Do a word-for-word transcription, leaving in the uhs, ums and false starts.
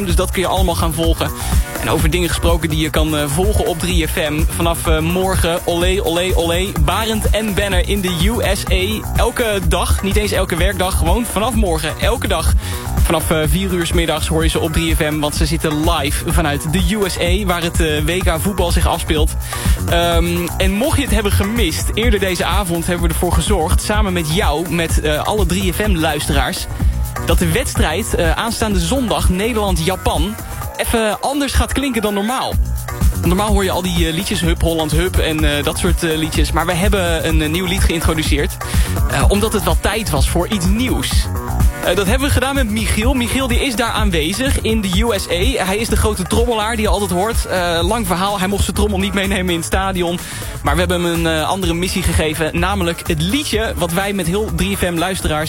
Dus dat kun je allemaal gaan volgen. En over dingen gesproken die je kan uh, volgen op drie F M. Vanaf uh, morgen, olé, olé, olé. Barend en Benner in de U S A. Elke dag, niet eens elke werkdag, gewoon vanaf morgen. Elke dag vanaf uh, vier uur 's middags hoor je ze op drie F M. Want ze zitten live vanuit de U S A, waar het uh, W K voetbal zich afspeelt. Um, en mocht je het hebben gemist, eerder deze avond hebben we ervoor gezorgd, samen met jou, met uh, alle drie F M-luisteraars, dat de wedstrijd uh, aanstaande zondag Nederland-Japan even anders gaat klinken dan normaal. Normaal hoor je al die uh, liedjes, Hup, Holland, Hup en uh, dat soort uh, liedjes. Maar we hebben een uh, nieuw lied geïntroduceerd. Uh, omdat het wel tijd was voor iets nieuws. Uh, dat hebben we gedaan met Michiel. Michiel die is daar aanwezig in de U S A. Hij is de grote trommelaar die je altijd hoort. Uh, lang verhaal, hij mocht zijn trommel niet meenemen in het stadion. Maar we hebben hem een uh, andere missie gegeven. Namelijk het liedje wat wij met heel drie F M-luisteraars